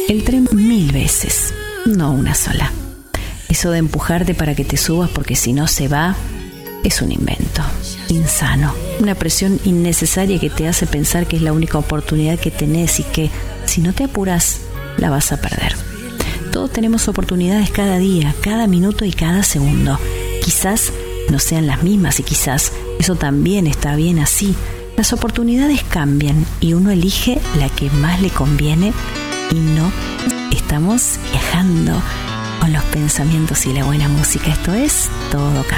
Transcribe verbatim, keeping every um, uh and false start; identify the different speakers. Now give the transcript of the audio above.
Speaker 1: el tren mil veces, no una sola. Eso de empujarte para que te subas porque si no se va, es un invento, insano. Una presión innecesaria que te hace pensar que es la única oportunidad que tenés y que, si no te apuras, la vas a perder. Todos tenemos oportunidades cada día, cada minuto y cada segundo. Quizás no sean las mismas y quizás eso también está bien así. Las oportunidades cambian y uno elige la que más le conviene y no estamos viajando con los pensamientos y la buena música. Esto es Todo Cambia.